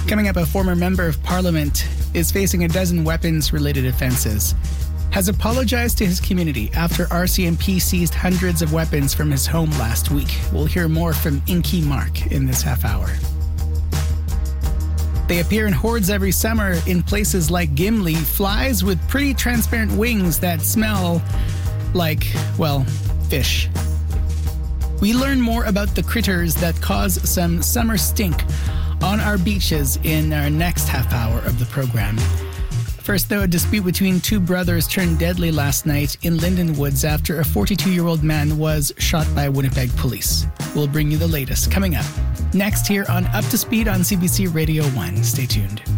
Coming up, a former member of parliament is facing a dozen weapons-related offenses. Has apologized to his community after RCMP seized hundreds of weapons from his home last week. We'll hear more from Inky Mark in this half hour. They appear in hordes every summer in places like Gimli, flies with pretty transparent wings that smell like, well, fish. We learn more about the critters that cause some summer stink on our beaches in our next half hour of the program. First, though, a dispute between two brothers turned deadly last night in Linden Woods after a 42-year-old man was shot by Winnipeg police. We'll bring you the latest coming up next here on Up to Speed on CBC Radio 1. Stay tuned.